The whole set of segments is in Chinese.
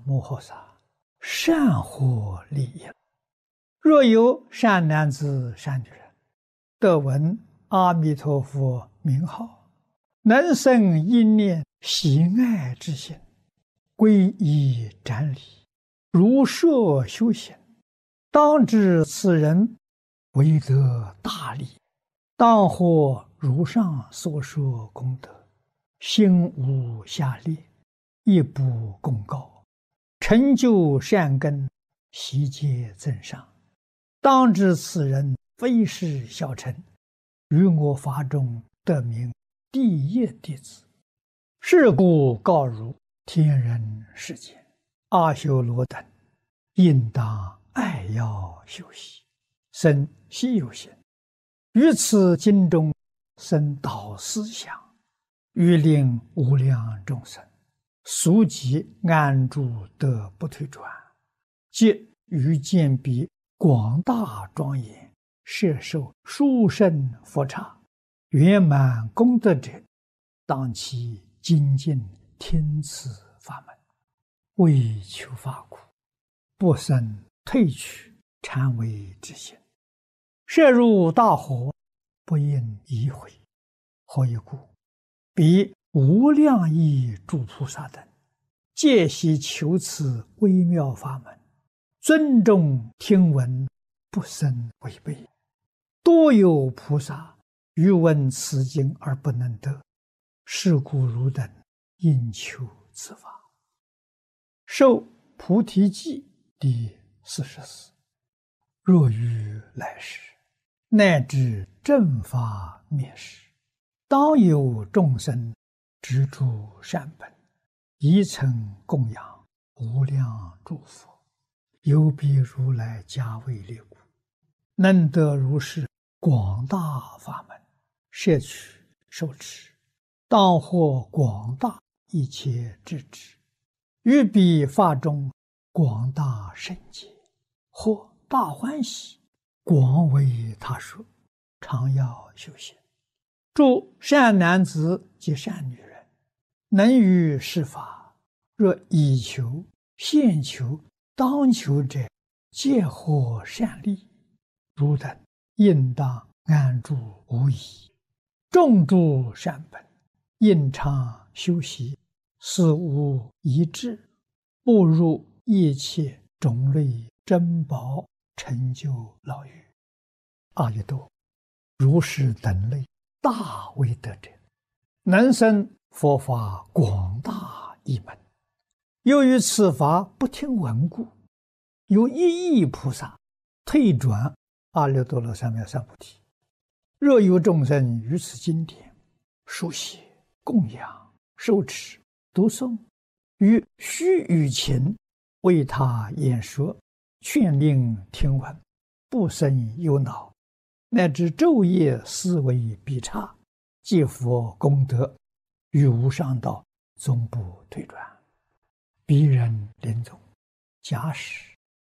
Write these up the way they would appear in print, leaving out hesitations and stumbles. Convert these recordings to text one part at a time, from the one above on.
摩诃萨，善获利益。若有善男子、善女人，得闻阿弥陀佛名号，能生一念喜爱之心，皈依瞻礼，如设修行，当知此人为得大利，当获如上所说功德，心无下劣，亦不共高，成就善根，悉皆增上。当知此人非是小乘，于我法中得名第一弟子。是故告汝天人世间阿修罗等，应当爱要修习，生希有行，于此经中生导思想，欲令无量众生速即安住得不退转，即于见彼广大庄严，摄受殊胜佛刹，圆满功德者，当其精进听此法门，为求法故，不生退去谄媚之心。摄入大火，不应疑悔。何以故？彼无量亿诸菩萨等，皆悉求此微妙法门，尊重听闻，不生违背。多有菩萨欲闻此经而不能得，是故汝等应求此法。受菩提记第44。若于来世，乃至正法灭世，当有众生执著善本，宜曾供养无量诸佛，有彼如来加为列故，能得如是广大法门，摄取受持，当获广大一切智智，于彼法中广大圣解，或大欢喜，广为他说，常要修行。诸善男子及善女人，能于是法，若以求、现求、当求者，皆获善利。汝等应当安住无疑，种诸善本，应常修习，死无遗志，步入一切种类珍宝，成就牢狱。阿逸多，如是等类大威德者，能生佛法广大一门。由于此法不听闻故，有一亿菩萨退转阿耨多罗三藐三菩提。若有众生于此经典书写、供养、受持、读诵，于须臾前为他演说，劝令听闻，不生忧恼，乃至昼夜思维必差，皆佛功德，于无上道终不退转。彼人临终，假使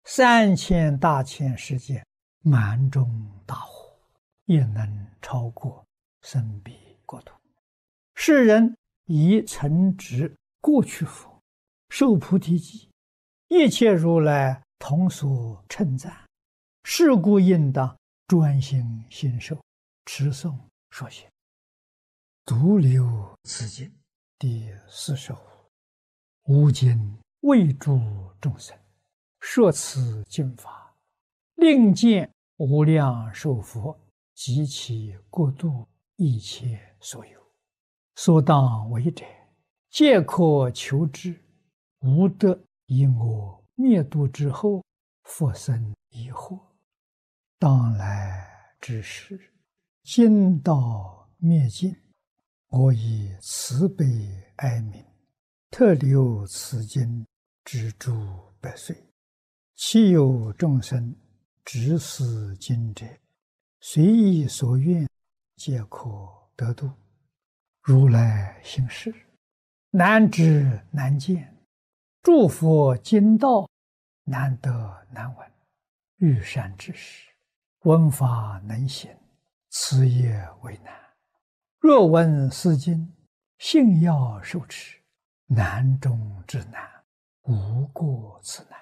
3000大千世界满中大火，也能超过生彼国土。世人以曾执过去佛，受菩提记，一切如来同所称赞。是故应当专心信受，持诵说学。独留此经第45。吾今为诸众生说此经法，令见无量寿佛及其国度一切所有，所当为者，皆可求之，无得因我灭度之后复生疑惑。当来之时，经道灭尽，我以慈悲哀悯，特留此经之诸百岁。其有众生执此经者，随意所愿，皆可得度。如来行事，难知难见，诸佛经道难得难闻。欲善之事，闻法能行，此也为难。若闻是经，信要受持，难中之难。 无过此难。